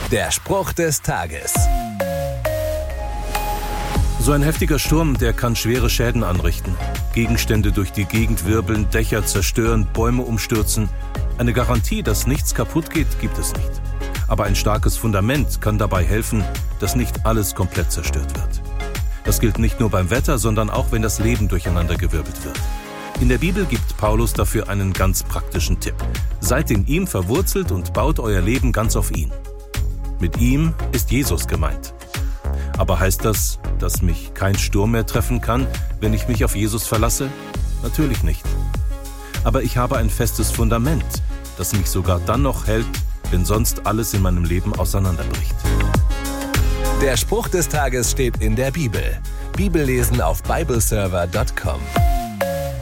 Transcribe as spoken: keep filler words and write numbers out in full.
Der Spruch des Tages. So ein heftiger Sturm, der kann schwere Schäden anrichten. Gegenstände durch die Gegend wirbeln, Dächer zerstören, Bäume umstürzen. Eine Garantie, dass nichts kaputt geht, gibt es nicht. Aber ein starkes Fundament kann dabei helfen, dass nicht alles komplett zerstört wird. Das gilt nicht nur beim Wetter, sondern auch, wenn das Leben durcheinandergewirbelt wird. In der Bibel gibt Paulus dafür einen ganz praktischen Tipp. Seid in ihm verwurzelt und baut euer Leben ganz auf ihn. Mit ihm ist Jesus gemeint. Aber heißt das, dass mich kein Sturm mehr treffen kann, wenn ich mich auf Jesus verlasse? Natürlich nicht. Aber ich habe ein festes Fundament, das mich sogar dann noch hält, wenn sonst alles in meinem Leben auseinanderbricht. Der Spruch des Tages steht in der Bibel. Bibellesen auf bibleserver punkt com.